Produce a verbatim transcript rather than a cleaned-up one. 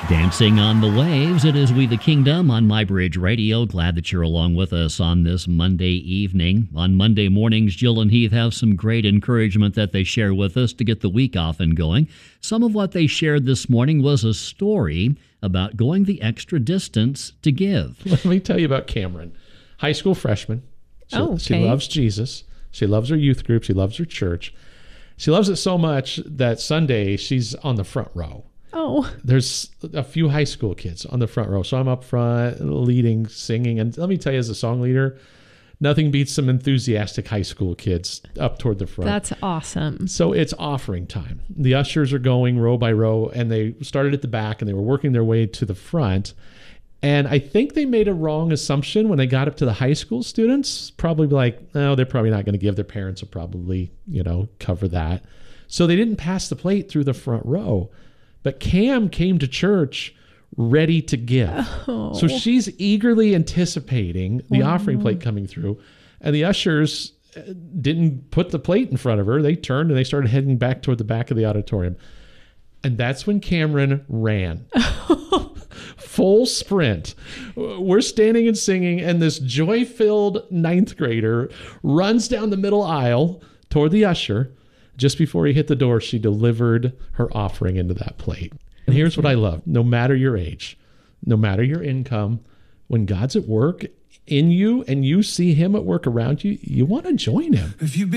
Dancing on the Waves, it is We the Kingdom on MyBridge Radio. Glad that you're along with us on this Monday evening. On Monday mornings, Jill and Heath have some great encouragement that they share with us to get the week off and going. Some of what they shared this morning was a story about going the extra distance to give. Let me tell you about Cameron, high school freshman. She, oh, okay. She loves Jesus. She loves her youth group. She loves her church. She loves it so much that Sunday she's on the front row. Oh. There's a few high school kids on the front row. So I'm up front leading, singing. And let me tell you, as a song leader, nothing beats some enthusiastic high school kids up toward the front. That's awesome. So it's offering time. The ushers are going row by row, and they started at the back and they were working their way to the front. And I think they made a wrong assumption when they got up to the high school students, probably like, no, they're probably not going to give. Their parents will probably, you know, cover that. So they didn't pass the plate through the front row. But Cam came to church ready to give. Oh. So she's eagerly anticipating the wow. offering plate coming through. And the ushers didn't put the plate in front of her. They turned and they started heading back toward the back of the auditorium. And that's when Cameron ran. Full sprint. We're standing and singing, and this joy-filled ninth grader runs down the middle aisle toward the usher. Just before he hit the door, she delivered her offering into that plate. And here's what I love. No matter your age, no matter your income, when God's at work in you and you see him at work around you, you want to join him. If you've been